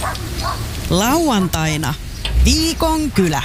Lauantaina Viikon kylä.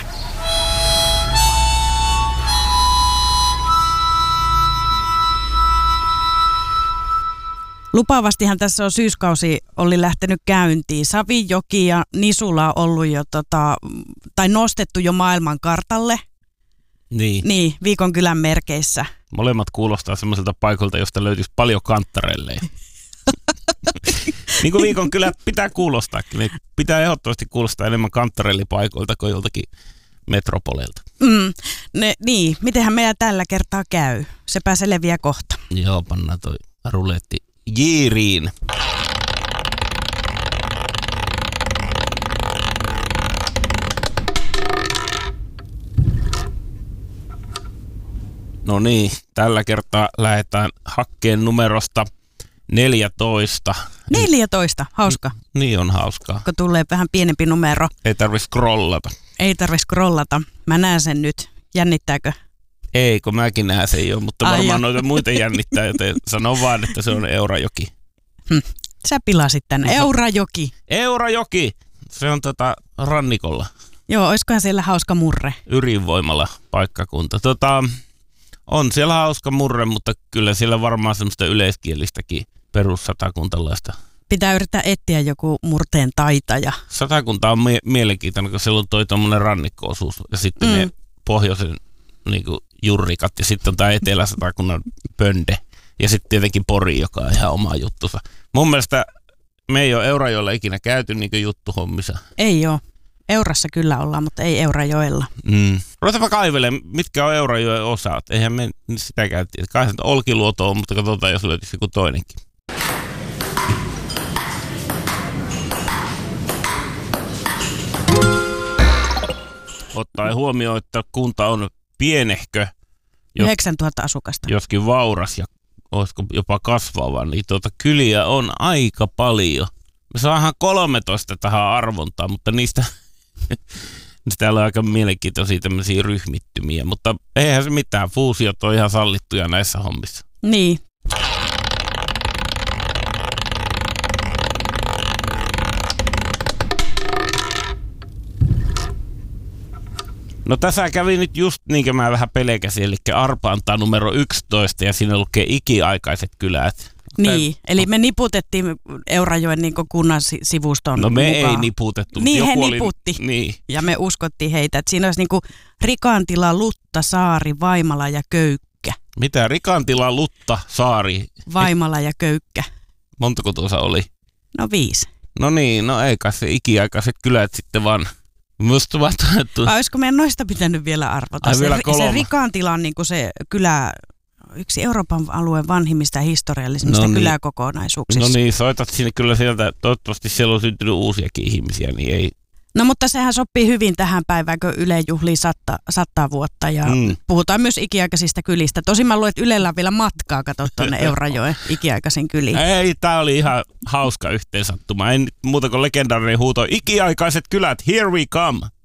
Lupaavastihan tässä on syyskausi oli lähtenyt käyntiin. Savijoki ja Nisula on ollut jo tai nostettu jo maailman kartalle. Niin, Viikon kylän merkeissä. Molemmat kuulostaa semmoiselta paikalta, josta löytyisi paljon kanttarelleja. Niin kuin Viikon kylät pitää kuulostaakin. Niin pitää ehdottomasti kuulostaa enemmän kanttarellipaikoilta kuin joltakin metropoleilta. Niin, mitenhän meidän tällä kertaa käy? Sepä selviää kohta. Joo, pannaan toi ruletti jiiriin. No niin, tällä kertaa lähdetään hakkeen numerosta 14. 14, hauska. Niin on hauskaa. Kun tulee vähän pienempi numero. Ei tarvitse scrollata. Mä näen sen nyt. Jännittääkö? Ei, kun mäkin näen sen jo, mutta varmaan noita muita jännittää, joten sanon vaan, että se on Eurajoki. Sä pilasit tän. Eurajoki. Eurajoki! Se on rannikolla. Joo, oiskohan siellä hauska murre? Ydinvoimala paikkakunta. On siellä hauska murre, mutta kyllä siellä varmaan semmoista yleiskielistäkin perussatakuntalaista. Pitää yrittää etsiä joku murteen taitaja. Satakunta on mielenkiintoinen, kun siellä on toi tommonen rannikko-osuus ja sitten ne pohjoisen niinku jurrikat ja sitten on tää Etelä-Satakunnan Pönde ja sitten tietenkin Pori, joka on ihan oma juttusa. Mun mielestä me ei ole Eurajoella ikinä käyty niinku juttuhommissa. Ei oo. Eurassa kyllä ollaan, mutta ei Eurajoella. Ruvetaanpa kaivelemaan, mitkä on Eurajoen osat. Eihän me sitä käytiin. Kai se Olkiluoto on, mutta katsotaan, jos löytyisi joku toinenkin. Ottaen huomioon, että kunta on pienehkö. 9000 asukasta. Joskin vauras ja olisiko jopa kasvava, niin kyliä on aika paljon. Me saadaan 13 tähän arvontaan, mutta niistä täällä on aika mielenkiintoisia tämmöisiä ryhmittymiä, mutta eihän se mitään. Fuusiot on ihan sallittuja näissä hommissa. Niin. No tässä kävi nyt just niin kuin mä vähän pelkäsin, eli Arpa antaa numero 11 ja siinä lukee ikiaikaiset kylät. Niin, eli me niputettiin Eurajoen niin kunnan sivuston No me mukaan. ei niputettu. Niin, joku he oli, niputti. Niin. Ja me uskottiin heitä, että siinä olisi niin kuin Rikantila, Lutta, Saari, Vaimala ja Köykkä. Mitä? Rikantila, Lutta, Saari. Vaimala ja Köykkä. Montako tuossa oli? No 5. No niin, no eikä se ikiaikaiset kylät sitten vaan. Musta vaan tunnettu. Vai olisiko meidän noista pitänyt vielä arvota? Se Rikantila on niin kuin se kylä, yksi Euroopan alueen vanhimmista historiallisimmista kyläkokonaisuuksista. No niin, soitat sinne kyllä sieltä. Toivottavasti siellä on syntynyt uusiakin ihmisiä, niin ei. No mutta sehän sopii hyvin tähän päivään, kun Yle juhlii 100 vuotta ja puhutaan myös ikiaikaisista kylistä. Tosin mä luulen, että Ylellä on vielä matkaa, katso tuonne Eurajoen ikiaikaisiin kyliin. Ei, tää oli ihan hauska yhteensattuma. Ei muuta kuin legendaarinen huuto. Ikiaikaiset kylät, here we come!